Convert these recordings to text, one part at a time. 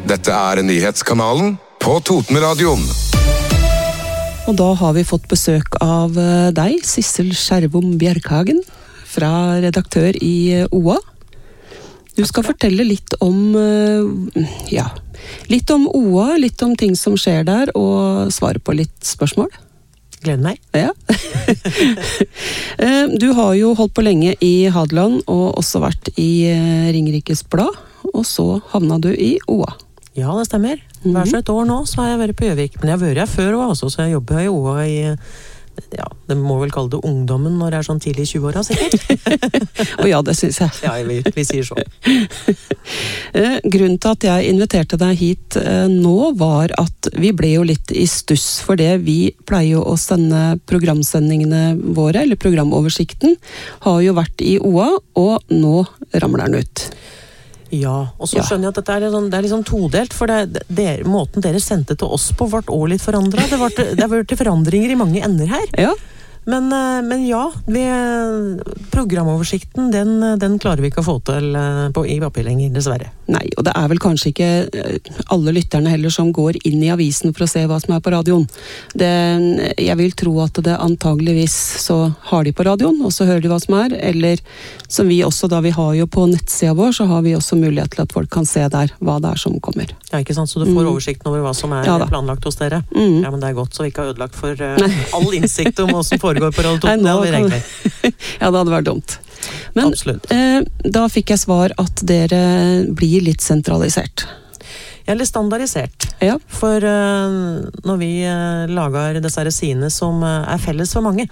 Dette nyhetskanalen på Totenradioen. Og da har vi fått besøk av deg, Sissel Skjervom Bjerkhagen, fra redaktør i OA. Du skal fortelle litt om, litt om OA, litt om ting som skjer der, og svare på litt spørsmål. Gleder meg. Ja. Du har jo holdt på lenge i Hadeland, og også vært i Ringerikes Blad, og så havna du i OA. Ja, det stemmer. Hver så et år nå, så har jeg vært på Gjøvik. Men jeg har vært her før også, så jeg jobber i OA i, det må vel kalle det ungdommen når det sånn tidlig i 20-åra, sikkert. Og ja, det synes jeg. Ja, vi sier så. Grunnen til at jeg inviterte deg hit nå var at vi ble jo litt i stuss, for det vi pleier jo å sende programsendingene våre, eller programoversikten, har jo vært i OA, og nå ramler den ut. Ja, og så skjønner jeg at dette det er liksom todelt, for måten dere sendte til oss på ble også litt forandret. Det har vært forandringer i mange ender her. Ja. Men ja, programoversikten, den klarer vi ikke å få til i papir lenger, dessverre. Nei, og det er vel kanskje ikke alle lytterne heller som går inn i avisen for å se hva som er på radioen. Jeg vil tro at det antageligvis så har de på radioen, og så hører de hva som er, eller som vi også, da vi har jo på nettsida vår, så har vi også mulighet til at folk kan se der hva det er som kommer. Ja, ikke sant? Så du får oversikten over hva som er planlagt hos dere. Ja, men det er godt, så vi ikke har ødelagt for all innsikt om hva som foregår på Radio Toten. Ja, det hadde vært dumt. Men da fikk jeg svar at dere blir litt sentralisert. Eller standardisert. Ja. For når vi lager disse sidene som er felles for mange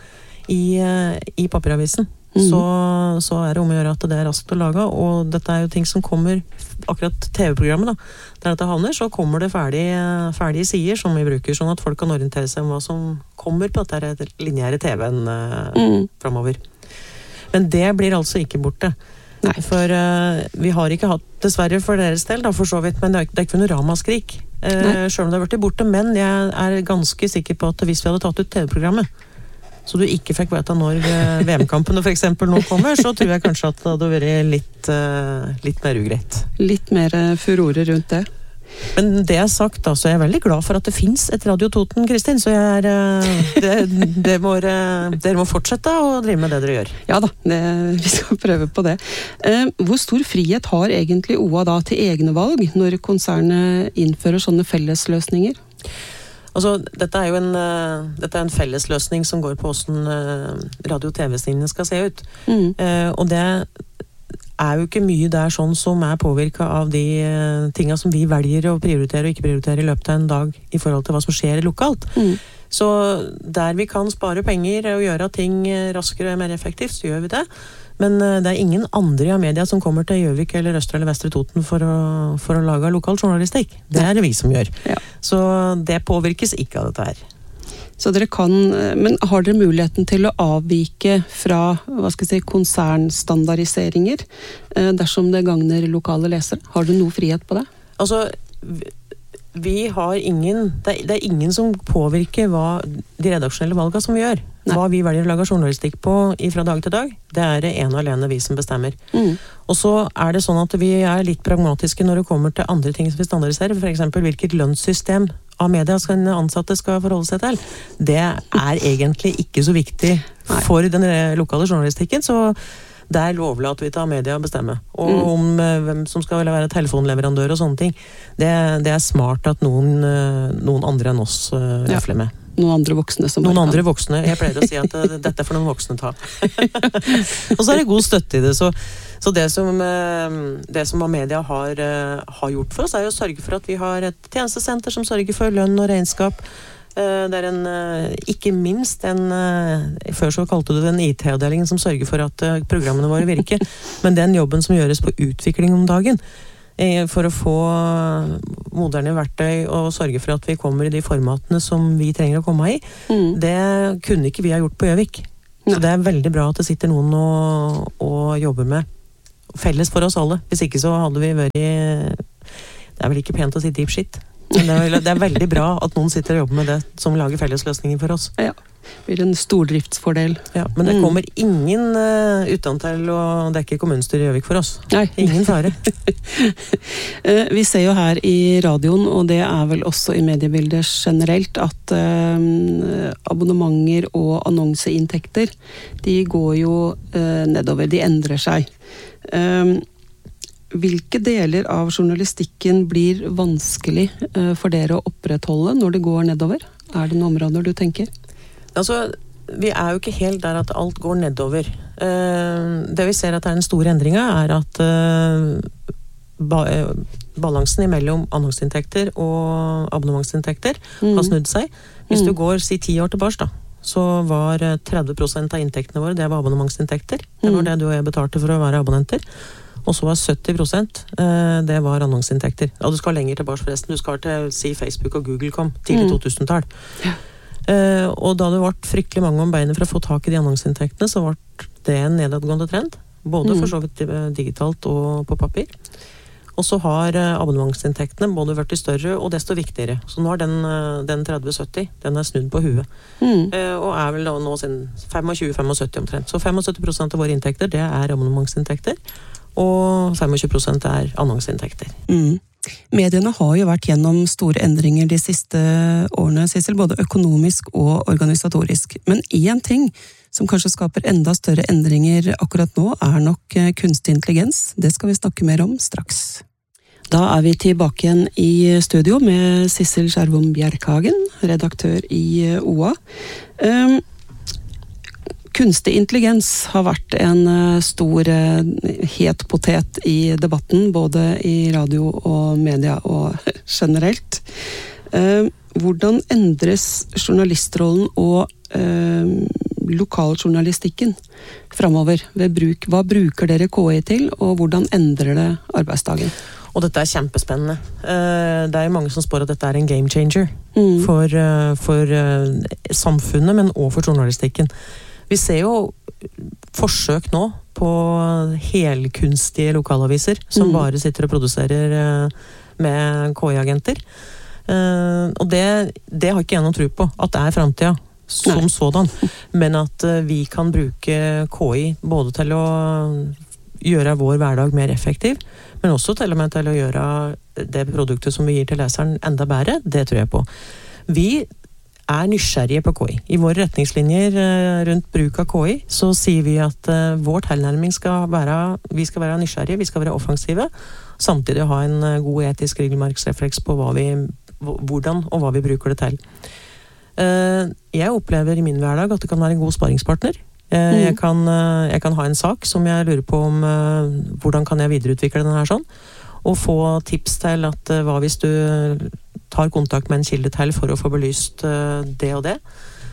i papiravisen, så det om å gjøre at det raskt å lage, og dette jo ting som kommer, akkurat TV-programmet da, der dette havner, så kommer det ferdige sider som vi bruker, sånn at folk kan orientere seg om hva som kommer på dette lineære TV-en fremover. Men det blir altså ikke borte. Nei. For vi har ikke hatt, dessverre for deres del, da, for så vidt, men det er ikke noe ramaskrik, selv om det har vært borte, men jeg er ganske sikker på at hvis vi hadde tatt ut TV-programmet, så du ikke fikk vite når VM-kampene for eksempel nå kommer, så tror jeg kanskje at det hadde vært litt mer ugreit. Litt mer furore rundt det. Men det sagt da, så er jeg veldig glad for at det finnes et Radio Toten, Kristin, så dere må fortsette å drive med det dere gjør. Ja da, vi skal prøve på det. Hvor stor frihet har egentlig OA da til egne valg når konsernet innfører sånne fellesløsninger? Altså, dette er jo en fellesløsning som går på hvordan radio- og TV-sidene skal se ut. Og det er jo ikke mye der sånn som er påvirket av de tingene som vi velger å prioritere og ikke prioritere i løpet av en dag i forhold til hva som skjer lokalt. Så der vi kan spare penger og gjøre ting raskere og mer effektivt, så gjør vi det. Men det er ingen andre av media som kommer til Gjøvik eller Østre eller Vestre Toten for å lage lokal journalistikk. Det er det vi som gjør. Ja. Så det påvirkes ikke av dette her. Så dere kan, men har dere muligheten til å avvike fra, konsernstandardiseringer dersom det gagner lokale lesere? Har du noe frihet på det? Altså, vi har det er ingen som påvirker de redaksjonelle valgene som vi gjør. Nei. Hva vi velger å lage journalistikk på fra dag til dag, det er det ene og alene vi som bestemmer. Og så er det sånn at vi er litt pragmatiske når det kommer til andre ting som vi standardiserer, for eksempel hvilket lønnssystem av media ansatte skal forholde seg til. Det er egentlig ikke så viktig for den lokale journalistikken, så der overlater vi til media å bestemme. Og om hvem som skal være telefonleverandør og sånne ting, det er smart at noen andre enn oss røfler med. Noen andre voksne som andre voksne. Jeg pleier å si at dette er for noen voksne ta. Og så er det god støtte i det. Så det som media har gjort for oss, er jo å sørge for at vi har et tjenestesenter som sørger for lønn og regnskap. Det er ikke minst før så kalte du det en IT-avdelingen som sørger for at programmene våre virker, men den jobben som gjøres på utvikling om dagen, for å få moderne verktøy og sørge for at vi kommer i de formatene som vi trenger å komme i, det kunne ikke vi ha gjort på Gjøvik. Så det er veldig bra at det sitter noen og jobber med felles for oss alle. Hvis ikke så hadde vi vært det er vel ikke pent å si deep shit. Men det er veldig bra at noen sitter og jobber med det som lager fellesløsninger for oss. Ja. blir en stordriftsfordel. Ja, men det kommer ingen utan til å dekke kommunestyret i Gjøvik for oss. Nei. Ingen fare. Vi ser jo her i radioen, og det er vel også i mediebildet generelt, at abonnementer og annonseinntekter, de går jo nedover, de endrer seg. Hvilke deler av journalistikken blir vanskelig for dere å opprettholde når det går nedover? Er det noen områder du tenker? Altså, vi er jo ikke helt der at alt går nedover. Det vi ser at er den store endringen er at balansen mellom annonseinntekter og abonnementsinntekter har snudd seg. Hvis du går, si 10 år tilbake da, så var 30% av inntektene våre, det var abonnementsinntekter. Det var det du og jeg betalte for å være abonnenter. Og så var 70% det var annonseinntekter. Og du skal lenger tilbake forresten. Du skal til si Facebook og Google kom tidlig 2000-tall. Ja. Og da det ble fryktelig mange om beinet for å få tak i de annonseinntektene, så ble det en nedadgående trend. Både for så vidt digitalt og på papir. Og så har abonnementsinntektene både vært større og desto viktigere. Så nå er den 30-70, den er snudd på huet. Og er vel da nå sin 25-75 omtrent. Så 75% av våre inntekter, det er abonnementsinntekter. Og 25% er annonseinntekter. Mediene har jo vært gjennom store endringer de siste årene, Sissel, både økonomisk og organisatorisk. Men en ting som kanskje skaper enda større endringer akkurat nå, er nok kunstig intelligens. Det skal vi snakke mer om straks. Da er vi tilbake igjen i studio med Sissel Skjervom Bjerkhagen, redaktør i OA. Kunstig intelligens har vært en stor het potet i debatten, både i radio og media og generelt. Hvordan endres journalistrollen og lokaljournalistikken fremover ved bruk? Hva bruker dere KI til, og hvordan endrer det arbeidsdagen? Og dette er kjempespennende. Det er jo mange som spår at dette er en game changer for samfunnet, men også for journalistikken. Vi ser jo forsøk nå på helkunstige lokalaviser som bare sitter og produserer med KI-agenter. Og det har ikke jeg noen tro på, at det er fremtiden som sådan. Men at vi kan bruke KI både til å gjøre vår hverdag mer effektiv, men også til og med til å gjøre det produktet som vi gir til leseren enda bedre, det tror jeg på. Vi er nysgjerrige på KI. I våre retningslinjer rundt bruk av KI, så sier vi at vår tilnærming skal være, vi skal være nysgjerrige, vi skal være offensive, samtidig ha en god etisk regelmarksrefleks på hvordan og hva vi bruker det til. Jeg opplever i min hverdag at det kan være en god sparingspartner. Jeg kan ha en sak som jeg lurer på om hvordan kan jeg videreutvikle den her sånn, og få tips til at hva hvis du tar kontakt med en kilde til for å få belyst det og det.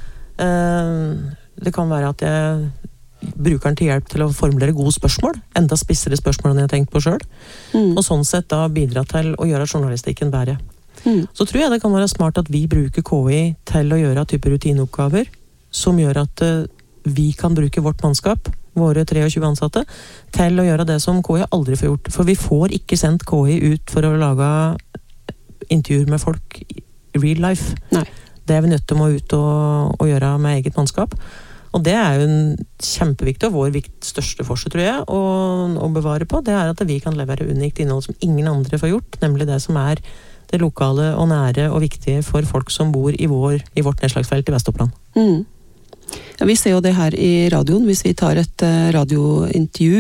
Det kan være at jeg bruker den til hjelp til å formulere gode spørsmål, enda spissere spørsmål enn jeg har tenkt på selv, og sånn sett da bidra til å gjøre journalistikken bedre. Så tror jeg det kan være smart at vi bruker KI til å gjøre type rutineoppgaver som gjør at vi kan bruke vårt mannskap, våre 23 ansatte, til å gjøre det som KI aldri får gjort. For vi får ikke sendt KI ut for å lage intervjuer med folk i real life. Nei. Det er vi nødt til å ut og gjøre med eget mannskap. Og det er jo kjempeviktig, og vår største forskjell, tror jeg, å bevare på, det er at vi kan levere unikt innhold som ingen andre får gjort, nemlig det som er det lokale og nære og viktige for folk som bor i vårt nedslagsfelt i Vest-Oppland. Ja, vi ser jo det her i radioen, hvis vi tar et radiointervju,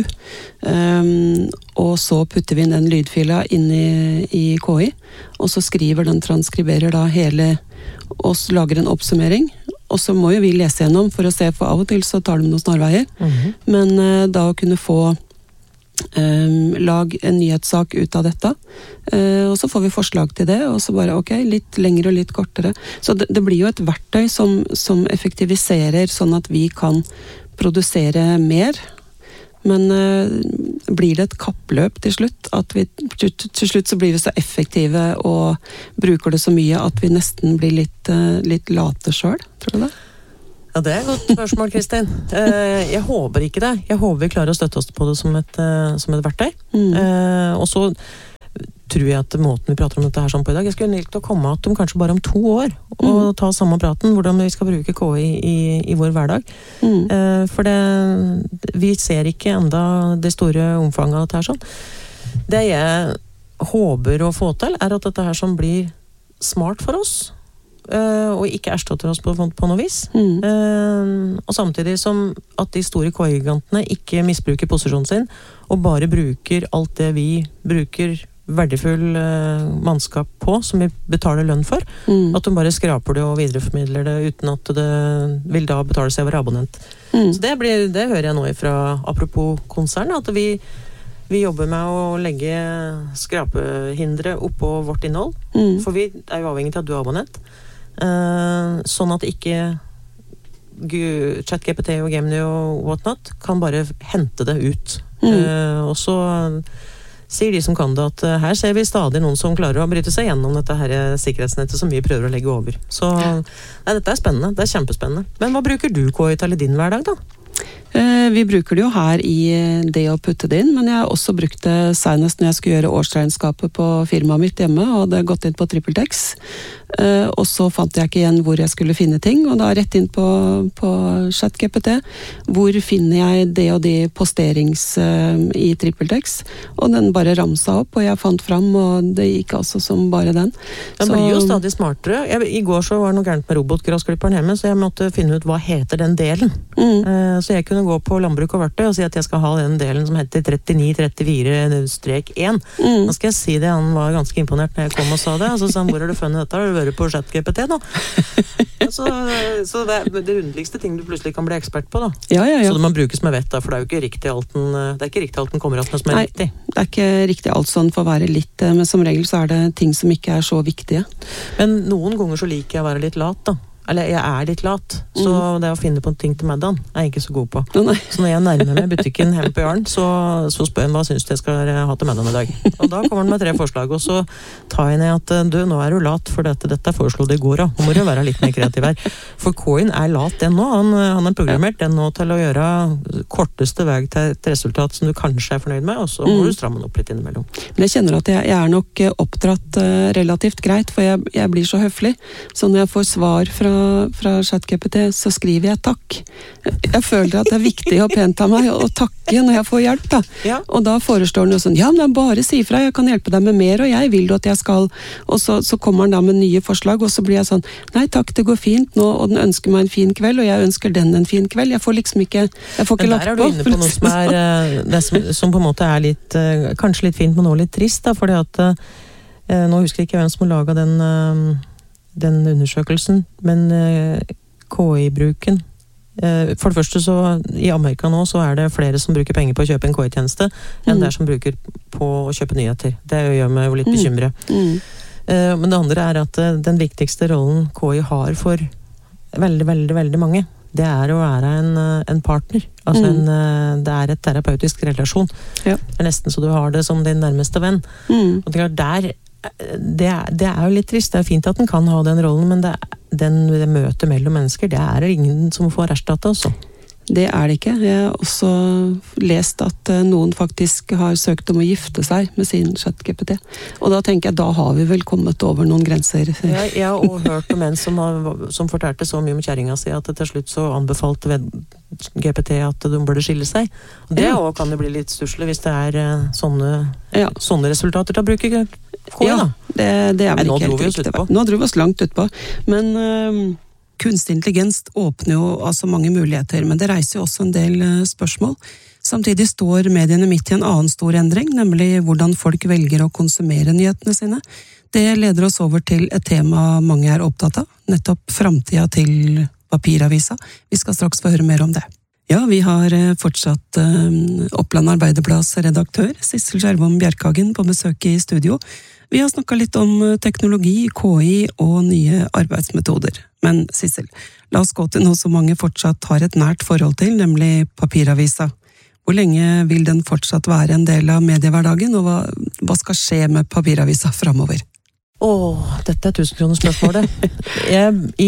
og så putter vi inn den lydfila inn i KI, og så transkriberer da hele, og så lager en oppsummering, og så må jo vi lese gjennom for å se, for av og til så tar de noen snarveier, men da å kunne få lag en nyhetssak ut av dette, og så får vi forslag til det, og så bare ok, litt lengre og litt kortere. Så det blir jo et verktøy som effektiviserer sånn at vi kan produsere mer, men blir det et kappløp til slutt? At vi til slutt så blir vi så effektive og bruker det så mye at vi nesten blir litt late selv, tror du det? Ja, det er et godt spørsmål, Kristin. Jeg håper ikke det. Jeg håper vi klarer å støtte oss på det som et verktøy. Og så tror jeg at måten vi prater om dette her sånn på i dag, jeg skulle likt å komme at om kanskje bare om 2 år, og ta samme praten, hvordan vi skal bruke KI i vår hverdag. For vi ser ikke enda det store omfanget av dette her sånn. Det jeg håper å få til, at dette her som blir smart for oss, og ikke erstatter oss på noe vis. Og samtidig som at de store KI-gigantene ikke misbruker posisjonen sin, og bare bruker alt det vi bruker verdifull mannskap på, som vi betaler lønn for, at de bare skraper det og videreformidler det uten at det vil da betale seg over abonnent. Så det hører jeg nå ifra, apropos konsern, at vi jobber med å legge skrapehindre oppå vårt innhold, for vi jo avhengig av at du abonnent, sånn at ikke ChatGPT og Gemini og whatnot kan bare hente det ut. Og så sier de som kan det at her ser vi stadig noen som klarer å bryte seg gjennom dette her sikkerhetsnettet som vi prøver å legge over. Så dette spennende, det kjempespennende. Men hva bruker du KI til i din hverdag da? Vi bruker det jo her i det å putte det inn, men jeg har også brukt det senest når jeg skulle gjøre årsregnskapet på firmaet mitt hjemme, og hadde gått inn på TrippelTex. Og så fant jeg ikke igjen hvor jeg skulle finne ting, og da rett inn på ChatGPT. Hvor finner jeg det og det posterings i TrippelTex? Og den bare ramsa opp, og jeg fant fram, og det gikk altså som bare den. Den blir jo stadig smartere. I går så var det noe gærent med robotgrassklipperen hjemme, så jeg måtte finne ut hva heter den delen. Så jeg kunne gå på landbruk og verktøy og si at jeg skal ha den delen som heter 3934-1. Da skal jeg si det, han var ganske imponert når jeg kom og sa det, og så sa han, hvor har du funnet dette? Har du vært på ChatGPT da? Så det det underligste ting du plutselig kan bli ekspert på da. Ja. Så det man bruker som jeg vet da, for det ikke riktig alt den kommer opp med som riktig. Det ikke riktig alt sånn for å være litt, men som regel så det ting som ikke så viktige. Men noen ganger så liker jeg å være litt lat da. Eller jeg litt lat, så det å finne på ting til middagen jeg ikke så god på. Så når jeg nærmer meg butikken hjemme på Jarn, så spør jeg hva synes du jeg skal ha til middagen i dag. Og da kommer den med 3 forslag, og så tar jeg ned at du, nå du lat, for dette foreslo det i går, nå må du være litt mer kreativ her. For KI lat den nå, han programmert den nå til å gjøre korteste vei til et resultat som du kanskje fornøyd med, og så må du stramme den opp litt innimellom. Men jeg kjenner at jeg nok oppdratt relativt greit, for jeg blir så høflig, så når jeg får svar fra ChatGPT, så skriver jeg takk. Jeg føler at det viktig og pent av meg å takke når jeg får hjelp da. Ja. Og da foreslår den jo sånn, ja, men bare si fra, jeg kan hjelpe deg med mer, og jeg vil at jeg skal, og så kommer den da med nye forslag, og så blir jeg sånn, nei takk, det går fint nå, og den ønsker meg en fin kveld, og jeg ønsker den en fin kveld. Jeg får liksom ikke, jeg får ikke lagt på. Men der du inne på noe som på en måte litt, kanskje litt fint, men også litt trist da, fordi at nå husker jeg ikke hvem som har laget den undersøkelsen, men KI-bruken for det første så i Amerika nå så det flere som bruker penger på å kjøpe en KI-tjeneste enn det som bruker på å kjøpe nyheter. Det gjør meg jo litt bekymret. Men det andre at den viktigste rollen KI har for veldig, veldig, veldig mange, det å være en partner. Altså det et terapeutisk relasjon. Ja. Det nesten så du har det som din nærmeste venn. Og det jo litt trist. Det fint at den kan ha den rollen, men det møtet mellom mennesker, det ingen som får erstattet også. Det det ikke. Jeg har også lest at noen faktisk har søkt om å gifte seg med sin ChatGPT. Og da tenker jeg, da har vi vel kommet over noen grenser. Jeg har også hørt om en som fortalte så mye om kjæringa si at til slutt så anbefalte GPT at de burde skille seg. Og det også kan det bli litt stusselig hvis det sånne resultater til å bruke KI, da. Det vel ikke helt riktig. Nå dro vi oss langt utpå. Men kunstig intelligens åpner jo altså mange muligheter, men det reiser jo også en del spørsmål. Samtidig står mediene midt i en annen stor endring, nemlig hvordan folk velger å konsumere nyhetene sine. Det leder oss over til et tema mange opptatt av, nettopp framtida til papiravisa. Vi skal straks få høre mer om det. Ja, vi har fortsatt Oppland Arbeiderblads redaktør, Sissel Skjervom Bjerkhagen, på besøk i studio. Vi har snakket litt om teknologi, KI og nye arbeidsmetoder. Men Sissel, la oss gå til noe som mange fortsatt har et nært forhold til, nemlig papiravisa. Hvor lenge vil den fortsatt være en del av mediehverdagen, og hva skal skje med papiravisa fremover? Dette 1000-kronerspørsmålet. I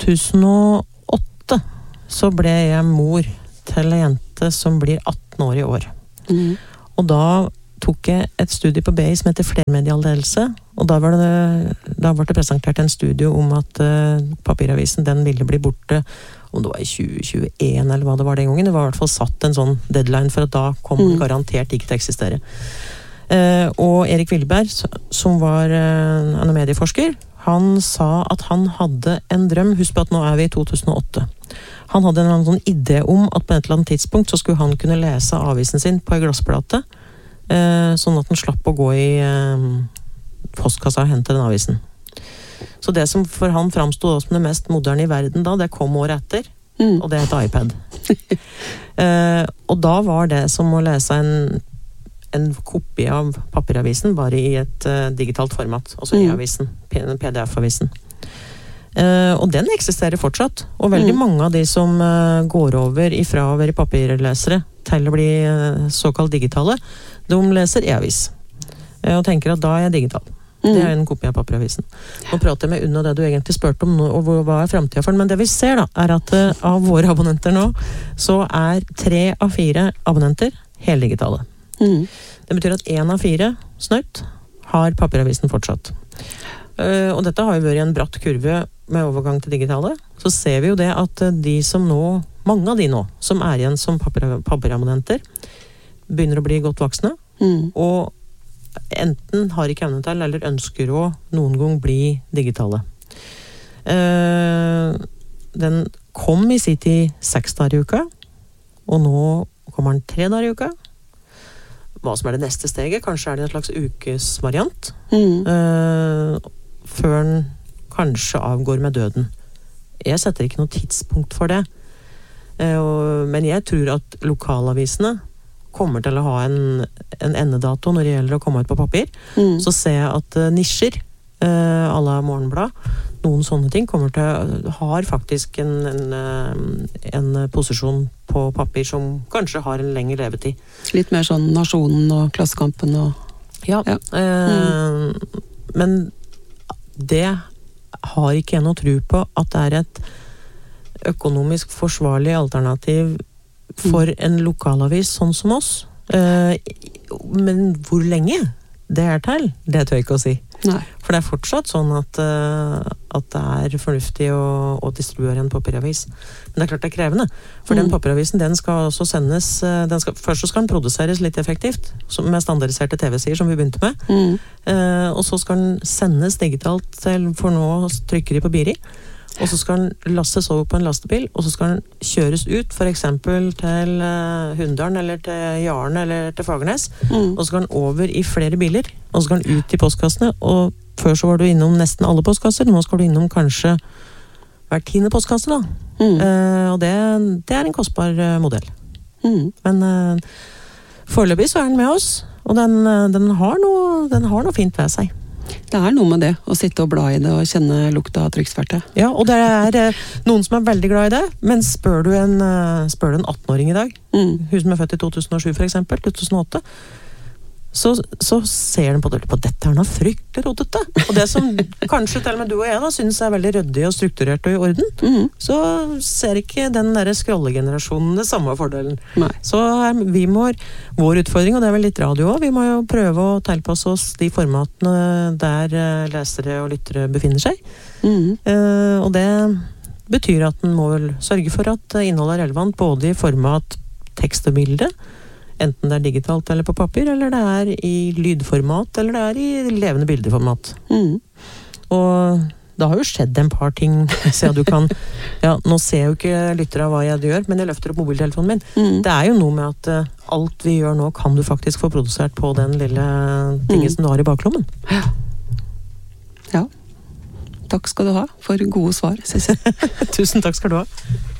2008 så ble jeg mor til en jente som blir 18 år i år. Og da tok jeg et studie på BI som heter flermedial ledelse, og da ble det presentert en studie om at papiravisen den ville bli borte, om det var i 2021 eller hva det var den gangen. Det var i hvert fall satt en sånn deadline for at da kom den garantert ikke til å eksistere. Og Erik Willeberg, som var en medieforsker, han sa at han hadde en drøm. Husk på at nå vi i 2008. Han hadde en sånn idé om at på et eller annet tidspunkt så skulle han kunne lese avisen sin på en glassplate, sånn at han slapp å gå i postkassa og hente den avisen. Så det som for han framstod som det mest moderne i verden da, det kom året etter, og det het iPad. Og da var det som å lese en kopi av papiravisen, bare i et digitalt format, altså e-avisen, PDF-avisen. Og den eksisterer fortsatt, og veldig mange av de som går over ifra å være papirlesere til å bli såkalt digitale, de leser e-avis, og tenker at da jeg digital. Det en kopi av papiravisen. Nå prater jeg med unna det du egentlig spurte om nå, og hva fremtiden for, men det vi ser da, at av våre abonnenter nå, så 3 av 4 abonnenter heldigitale. Det betyr at 1 av 4 snøyt har papiravisen fortsatt. Og dette har jo vært en bratt kurve med overgang til digitale. Så ser vi jo det at de som nå, mange av de nå, som igjen som papirabonnenter, begynner å bli godt voksne, og enten har ikke evne til, eller ønsker å noen gang bli digitale. Den kom i sin tid 6 dager i uka, og nå kommer den 3 dager i uka. Hva som det neste steget, kanskje det en slags ukesvariant, før den kanskje avgår med døden. Jeg setter ikke noe tidspunkt for det, men jeg tror at lokalavisene kommer til å ha en endedato når det gjelder å komme ut på papir. Så ser jeg at nisjer, à la Morgenblad, noen sånne ting har faktisk en posisjon på papir som kanskje har en lengre levetid. Litt mer sånn Nasjonen og Klassekampen og... Ja. Men det har ikke jeg noe tro på at det et økonomisk forsvarlig alternativ for en lokalavis sånn som oss. Men hvor lenge det til, det tør jeg ikke å si. Nei. For det fortsatt sånn at det fornuftig å distribuere en papiravis. Men det klart det krevende. For den papiravisen, den skal også sendes, først så skal den produseres litt effektivt, med standardiserte TV-sider som vi begynte med. Og så skal den sendes digitalt for nå trykker de på Biri. Og så skal den lastes over på en lastebil, og så skal den kjøres ut, for eksempel til Hunndalen, eller til Jaren, eller til Fagernes. Og så skal den over i flere biler, og så skal den ut i postkassene, og før så var du innom nesten alle postkasser, nå skal du innom kanskje hver 10. postkasse da. Og det en kostbar modell. Men foreløpig så den med oss, og den har noe fint ved seg. Det noe med det, å sitte og bla i det og kjenne lukta av trykksverte. Ja, og det noen som veldig glad i det, men spør du en 18-åring i dag, hun som født i 2007 for eksempel, 2008, så ser den på dette noe fryktelig rottete. Og det som kanskje til og med du og jeg da synes veldig ryddig og strukturert og i orden, så ser ikke den der scrollegenerasjonen det samme fordelen. Nei. Så vår utfordring, og det vel litt radio også, vi må jo prøve å tilpasse oss de formatene der lesere og lyttere befinner seg. Og det betyr at den må vel sørge for at innholdet relevant både i format tekst og bilde, enten det digitalt eller på papir, eller det i lydformat, eller det i levende bildeformat. Og det har jo skjedd en par ting, så du kan... Ja, nå ser jo ikke lyttere av hva jeg gjør, men jeg løfter opp mobiltelefonen min. Det jo noe med at alt vi gjør nå kan du faktisk få produsert på den lille tingen som du har i baklommen. Ja. Takk skal du ha for gode svar, Sissel. Tusen takk skal du ha.